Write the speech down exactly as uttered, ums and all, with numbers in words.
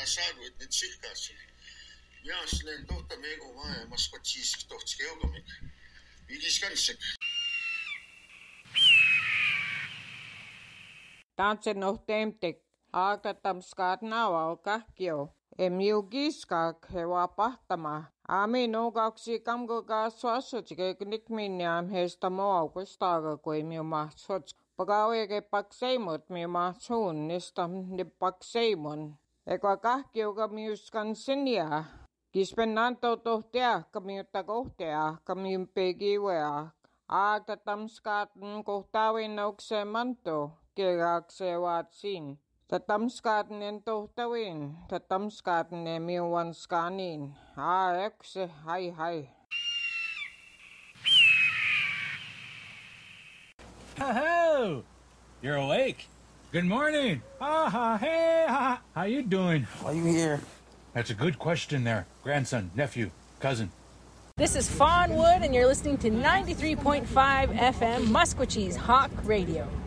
saagud nyt sihkaasi. Ja slen tohta mego vaja Moskva tsiisk tohtski eugomik. Vigis kanssek. Taantsen nohtemtek aagtatam skaatnaawa kahkio. Emiugiskak hewa pahtama. Ami no kaksi kamgoga suasutike nikminniam heistä moaukustaaga kui miu mahtsuts. Pagawege pakseimut miu mahtsuun nista ni pakseimun. Eka kahkiuga miuskan sinja. Kispen nanto tohtea kamiutta kohtea kamiun pegiwea. Aagtatam skaatn kohtawin aukse manto. Kegakse waatsin. Tatamskaatnen tohtawin, tatamskaatnen miuan skaanin. Aa, ekse, hai hai. Ho-ho! You're awake. Good morning. Ha ha, hey ha. How you doing? Why you here? That's a good question there. Grandson, nephew, cousin. This is Fawn Wood, and you're listening to ninety-three point five F M Musquatchee's Hawk Radio.